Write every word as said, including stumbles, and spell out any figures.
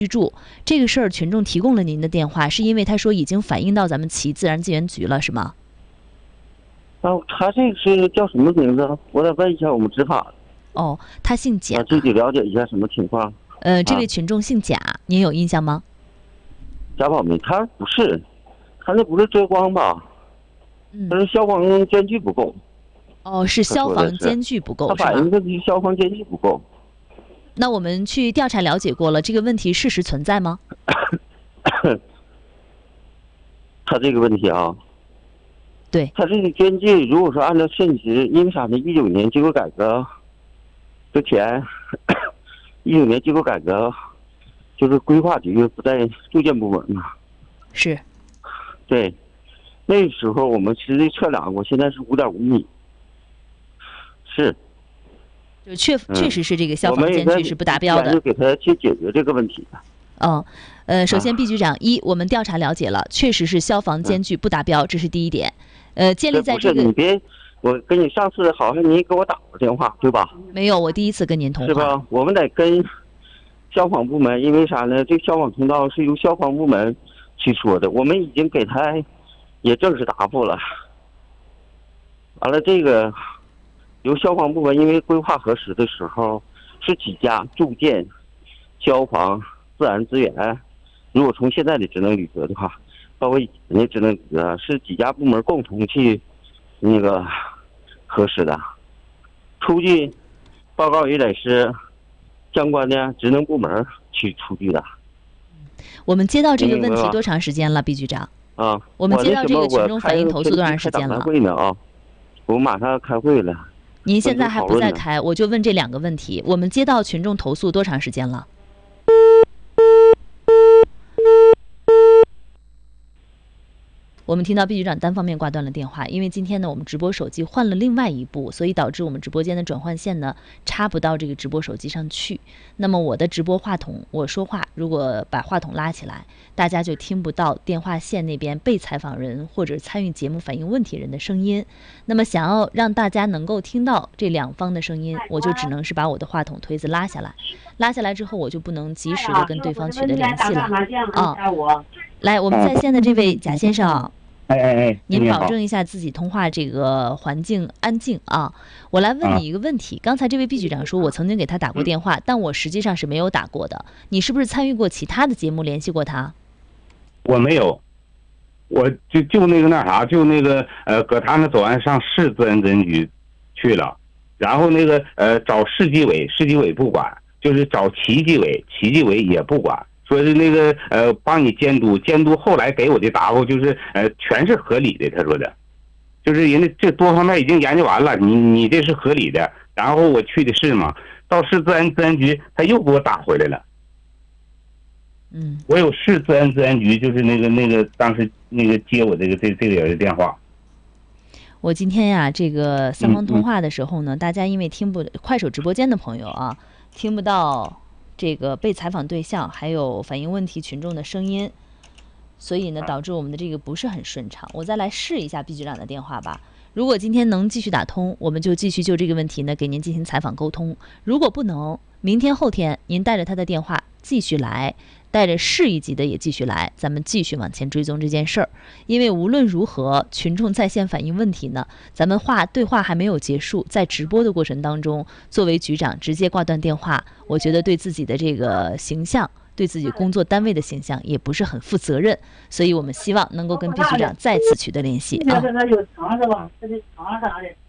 居住这个事儿，群众提供了您的电话，是因为他说已经反映到咱们祁自然资源局了，是吗？ 啊，他这个是叫什么名字？我得问一下我们执法。 哦，他姓贾。 啊，具体了解一下什么情况？ 呃，这位群众姓贾，啊、您有印象吗？ 贾宝梅，他不是，他那不是遮光吧？ 嗯， 他是消防间距不够。 哦，是消防间距不够， 他反映的是消防间距不够。 那我们去调查了解过了，这个问题事实存在吗？ 他这个问题啊。 对， 他这个间距，如果说按照现实，因为啥呢？一九年机构改革之前，一九年机构改革就是规划局不在住建部门嘛。 是。 对，那时候我们实际测量过，现在是五点五米。是。 就确确实是这个消防间距是不达标的。 我们也给他去解决这个问题。 嗯，呃，首先，毕局长，一，我们调查了解了，确实是消防间距不达标，这是第一点。呃，建立在这个。 你别，我跟你上次好像你给我打过电话，对吧？ 没有，我第一次跟您通话。 是吧？我们得跟消防部门，因为啥呢？这消防通道是由消防部门去说的，我们已经给他也正式答复了。完了，这个由消防部门，因为规划核实的时候是几家住建、消防、自然资源，如果从现在的职能履责的话。包括以前的职能履责是几家部门共同去那个核实的，出具报告也得是相关的职能部门去出具的。 我们接到这个问题多长时间了，毕局长？ 啊， 我们接到这个群众反映投诉多长时间了？ 会呢啊，我们马上要开会了。 您现在还不在开，我就问这两个问题：我们接到群众投诉多长时间了？我们听到毕局长单方面挂断了电话，因为今天呢，我们直播手机换了另外一部，所以导致我们直播间的转换线呢插不到这个直播手机上去。那么我的直播话筒，我说话如果把话筒拉起来，大家就听不到电话线那边被采访人或者参与节目反映问题人的声音。那么想要让大家能够听到这两方的声音，我就只能是把我的话筒推子拉下来，拉下来之后我就不能及时的跟对方取得联系了啊。来，我们在线的这位贾先生。 哎哎哎， 您保证一下自己通话这个环境安静啊！我来问你一个问题，刚才这位毕局长说我曾经给他打过电话，但我实际上是没有打过的。你是不是参与过其他的节目联系过他？ 我没有，我就就那个那啥，就那个呃，搁他那走完上市自然资源局去了，然后那个呃找市纪委，市纪委不管，就是找祁纪委，祁纪委也不管。说是那个呃，帮你监督，监督后来给我的答复就是呃，全是合理的。他说的，就是人家这多方面已经研究完了，你你这是合理的。然后我去的市嘛，到市自然资源局，他又给我打回来了。 嗯， 我有市自然资源局，就是那个那个当时那个接我这个这这个人的电话。 我今天呀，这个三方通话的时候呢，嗯嗯大家因为听不快手直播间的朋友啊，听不到。这个被采访对象还有反映问题群众的声音，所以呢导致我们的这个不是很顺畅。我再来试一下毕局长的电话吧。如果今天能继续打通，我们就继续就这个问题呢给您进行采访沟通。如果不能，明天后天您带着他的电话继续来，带着市一级的也继续来，咱们继续往前追踪这件事儿。因为无论如何，群众在线反映问题呢，咱们话对话还没有结束，在直播的过程当中，作为局长直接挂断电话，我觉得对自己的这个形象，对自己工作单位的形象也不是很负责任，所以我们希望能够跟毕局长再次取得联系啊。